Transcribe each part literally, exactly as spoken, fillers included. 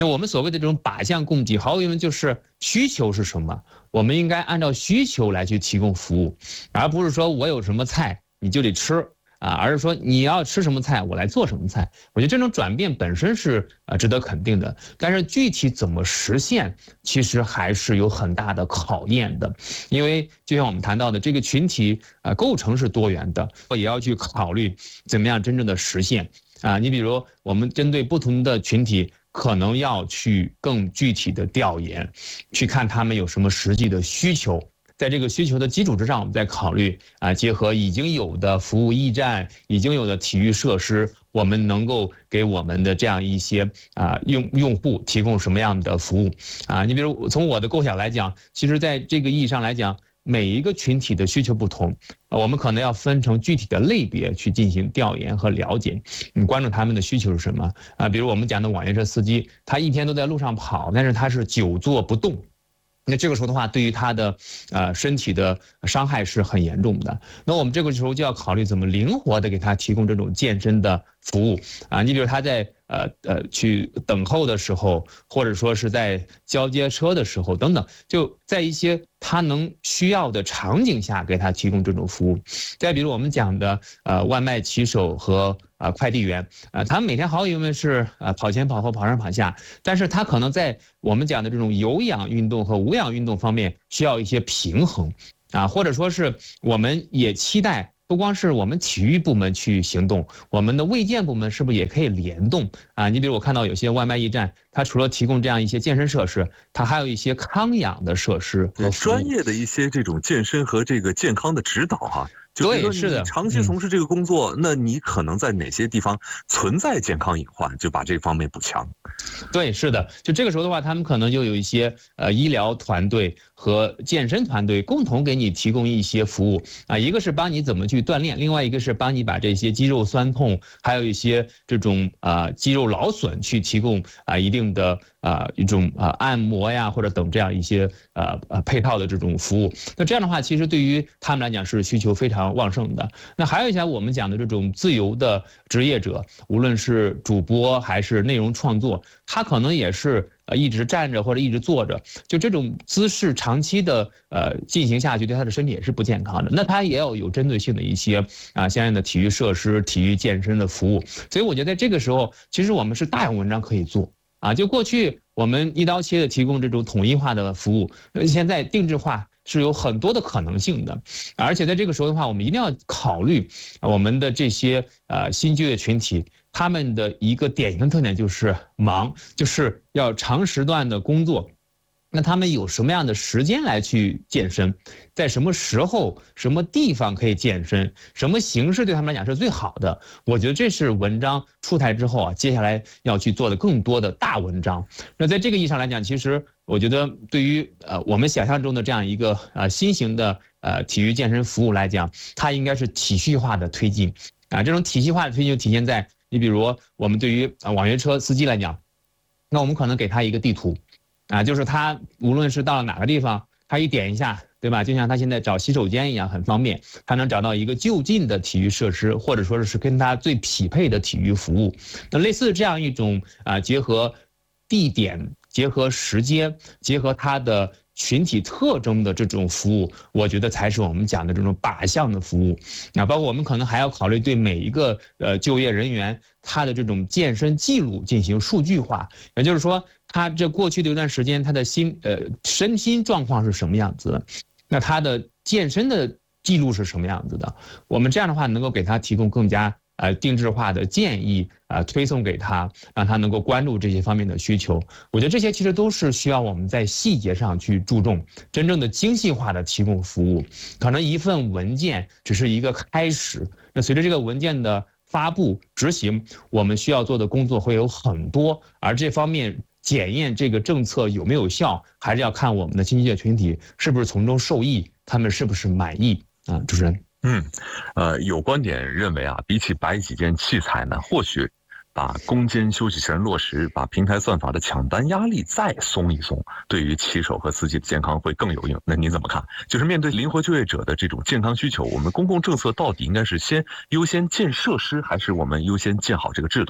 那我们所谓的这种靶向供给，毫无疑问就是需求是什么，我们应该按照需求来去提供服务，而不是说我有什么菜你就得吃啊，而是说你要吃什么菜我来做什么菜。我觉得这种转变本身是呃值得肯定的，但是具体怎么实现，其实还是有很大的考验的。因为就像我们谈到的，这个群体呃构成是多元的，也要去考虑怎么样真正的实现啊。你比如我们针对不同的群体，可能要去更具体的调研，去看他们有什么实际的需求。在这个需求的基础之上，我们再考虑啊，结合已经有的服务驿站、已经有的体育设施，我们能够给我们的这样一些啊用用户提供什么样的服务啊？你比如从我的构想来讲，其实在这个意义上来讲，每一个群体的需求不同，我们可能要分成具体的类别去进行调研和了解，你关注他们的需求是什么啊？比如我们讲的网约车司机，他一天都在路上跑，但是他是久坐不动。那这个时候的话，对于他的呃身体的伤害是很严重的。那我们这个时候就要考虑怎么灵活的给他提供这种健身的服务啊。你比如他在呃呃去等候的时候，或者说是在交接车的时候等等，就在一些他能需要的场景下给他提供这种服务。再比如我们讲的呃外卖骑手和啊、呃、快递员啊、呃，他们每天毫无疑问是呃跑前跑后跑上跑下，但是他可能在我们讲的这种有氧运动和无氧运动方面需要一些平衡啊，或者说是我们也期待。不光是我们体育部门去行动，我们的卫健部门是不是也可以联动啊？你比如我看到有些外卖驿站，它除了提供这样一些健身设施，它还有一些康养的设施和专业的一些这种健身和这个健康的指导哈、啊。 对，是的， 长期从事这个工作，嗯、那你可能在哪些地方存在健康隐患，就把这方面补强。 对，是的，就这个时候的话，他们可能就有一些呃医疗团队和健身团队共同给你提供一些服务啊，一个是帮你怎么去锻炼，另外一个是帮你把这些肌肉酸痛，还有一些这种啊、呃、肌肉劳损去提供啊、呃、一定的啊、呃、一种啊、呃、按摩呀或者等这样一些呃呃配套的这种服务。那这样的话，其实对于他们来讲是需求非常旺盛的。那还有一些我们讲的这种自由的职业者，无论是主播还是内容创作，他可能也是呃一直站着或者一直坐着，就这种姿势长期的呃进行下去，对他的身体也是不健康的。那他也要有针对性的一些啊相应的体育设施、体育健身的服务。所以我觉得在这个时候，其实我们是大有文章可以做啊。就过去我们一刀切的提供这种统一化的服务，现在定制化是有很多的可能性的，而且在这个时候的话，我们一定要考虑我们的这些呃新就业群体，他们的一个典型的特点就是忙，就是要长时段的工作。那他们有什么样的时间来去健身，在什么时候什么地方可以健身，什么形式对他们来讲是最好的，我觉得这是文章出台之后啊，接下来要去做的更多的大文章。那在这个意义上来讲，其实我觉得对于呃我们想象中的这样一个呃新型的呃体育健身服务来讲，它应该是体系化的推进啊。这种体系化的推进就体现在你比如我们对于网约车司机来讲，那我们可能给他一个地图啊，就是他无论是到了哪个地方，他一点一下，对吧？就像他现在找洗手间一样，很方便，他能找到一个就近的体育设施，或者说是跟他最匹配的体育服务。那类似这样一种啊，结合地点、结合时间、结合他的群体特征的这种服务，我觉得才是我们讲的这种靶向的服务。那包括我们可能还要考虑对每一个呃就业人员他的这种健身记录进行数据化，也就是说，他这过去的一段时间他的心呃身心状况是什么样子的，那他的健身的记录是什么样子的？我们这样的话能够给他提供更加呃定制化的建议啊、呃，推送给他，让他能够关注这些方面的需求。我觉得这些其实都是需要我们在细节上去注重，真正的精细化的提供服务。可能一份文件只是一个开始，那随着这个文件的发布执行，我们需要做的工作会有很多，而这方面检验这个政策有没有效，还是要看我们的新就业群体是不是从中受益，他们是不是满意啊？主持人。 嗯，呃，有观点认为啊，比起摆几件器材呢，或许把攻坚休息权落实，把平台算法的抢单压力再松一松，对于骑手和司机的健康会更有用。那您怎么看？就是面对灵活就业者的这种健康需求，我们公共政策到底应该是先优先建设施，还是我们优先建好这个制度？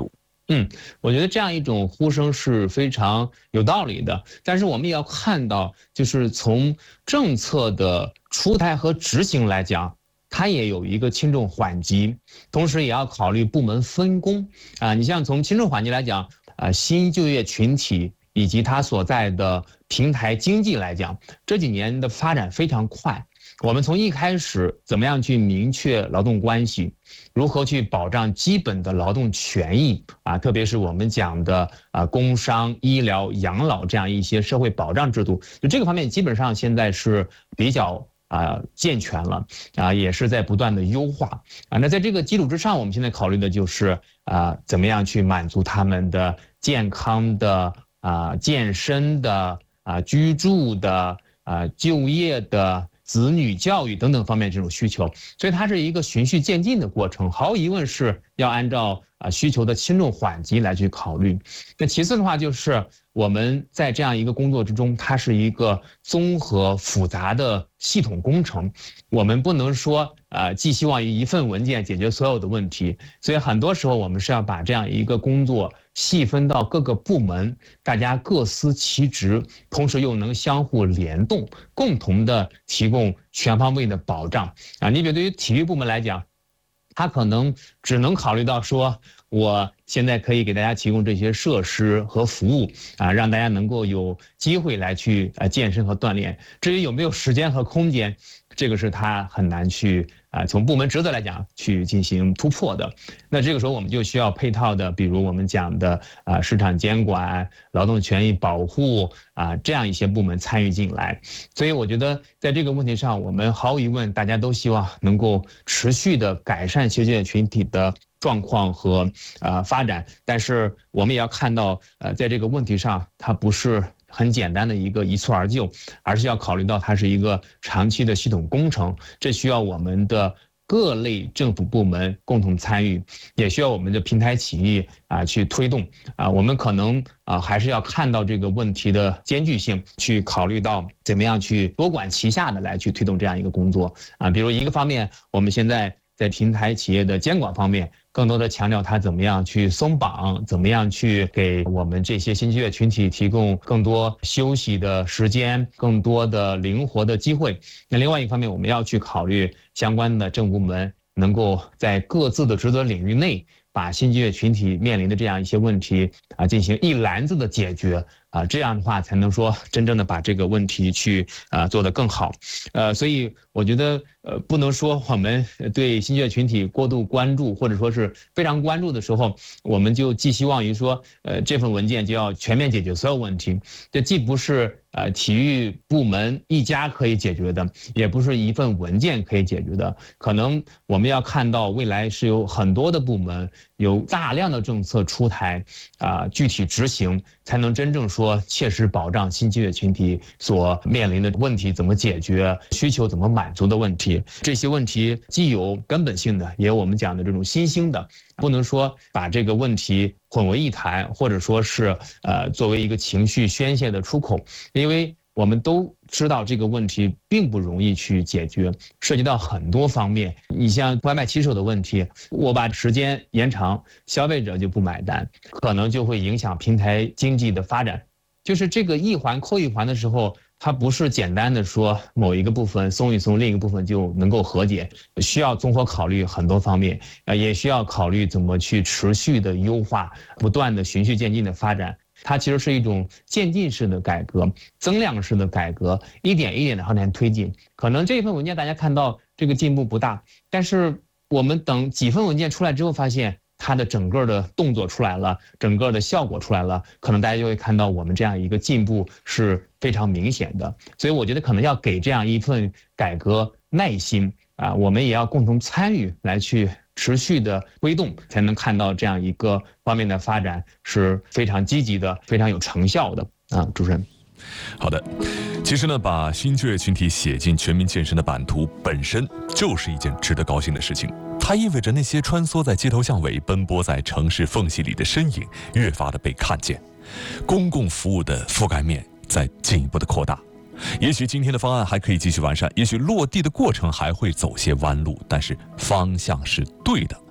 嗯，我觉得这样一种呼声是非常有道理的，但是我们也要看到，就是从政策的出台和执行来讲，它也有一个轻重缓急，同时也要考虑部门分工啊。你像从轻重缓急来讲，啊，新就业群体以及它所在的平台经济来讲，这几年的发展非常快。我们从一开始怎么样去明确劳动关系，如何去保障基本的劳动权益啊，特别是我们讲的啊工伤、医疗、养老这样一些社会保障制度，就这个方面基本上现在是比较啊健全了啊，也是在不断的优化啊。那在这个基础之上，我们现在考虑的就是啊怎么样去满足他们的健康的啊健身的啊居住的啊就业的。子女教育等等方面这种需求，所以它是一个循序渐进的过程，毫无疑问是要按照啊需求的轻重缓急来去考虑。那其次的话，就是我们在这样一个工作之中，它是一个综合复杂的系统工程，我们不能说呃寄希望于一份文件解决所有的问题，所以很多时候我们是要把这样一个工作细分到各个部门，大家各司其职，同时又能相互联动，共同的提供全方位的保障啊。你比如对于体育部门来讲，他可能只能考虑到说，我现在可以给大家提供这些设施和服务啊，让大家能够有机会来去呃健身和锻炼。至于有没有时间和空间，这个是他很难去啊从部门职责来讲去进行突破的。那这个时候我们就需要配套的，比如我们讲的啊市场监管、劳动权益保护啊这样一些部门参与进来。所以我觉得在这个问题上，我们毫无疑问大家都希望能够持续的改善新就业群体的状况和呃发展，但是我们也要看到，呃，在这个问题上，它不是很简单的一个一蹴而就，而是要考虑到它是一个长期的系统工程，这需要我们的各类政府部门共同参与，也需要我们的平台企业啊去推动啊。我们可能啊还是要看到这个问题的艰巨性，去考虑到怎么样去多管齐下的来去推动这样一个工作啊。比如一个方面，我们现在在平台企业的监管方面，更多的强调它怎么样去松绑，怎么样去给我们这些新就业群体提供更多休息的时间，更多的灵活的机会。那另外一方面，我们要去考虑相关的政府部门能够在各自的职责领域内，把新就业群体面临的这样一些问题啊进行一篮子的解决啊，这样的话才能说真正的把这个问题去啊做得更好。呃，所以我觉得呃不能说我们对新就业群体过度关注或者说是非常关注的时候，我们就寄希望于说呃这份文件就要全面解决所有问题。这既不是呃体育部门一家可以解决的，也不是一份文件可以解决的。可能我们要看到未来是有很多的部门，有大量的政策出台啊、呃，具体执行，才能真正说切实保障新就业群体所面临的问题怎么解决，需求怎么满足的问题。这些问题既有根本性的，也有我们讲的这种新兴的，不能说把这个问题混为一谈，或者说是呃作为一个情绪宣泄的出口，因为我们都知道这个问题并不容易去解决，涉及到很多方面。你像外卖骑手的问题，我把时间延长，消费者就不买单，可能就会影响平台经济的发展。就是这个一环扣一环的时候，它不是简单的说某一个部分松一松，另一个部分就能够和解，需要综合考虑很多方面，呃，也需要考虑怎么去持续的优化，不断的循序渐进的发展。它其实是一种渐进式的改革，增量式的改革，一点一点的向前推进。可能这份文件大家看到这个进步不大，但是我们等几份文件出来之后，发现它的整个的动作出来了，整个的效果出来了，可能大家就会看到我们这样一个进步是非常明显的。所以我觉得可能要给这样一份改革耐心啊，我们也要共同参与来去持续的推动，才能看到这样一个方面的发展是非常积极的，非常有成效的啊。主持人， 好的，其实呢，把新就业群体写进全民健身的版图本身就是一件值得高兴的事情。它意味着那些穿梭在街头巷尾、奔波在城市缝隙里的身影越发的被看见，公共服务的覆盖面在进一步的扩大。也许今天的方案还可以继续完善，也许落地的过程还会走些弯路，但是方向是对的，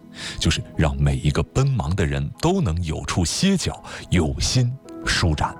就是让每一个奔忙的人都能有处歇脚，有心舒展。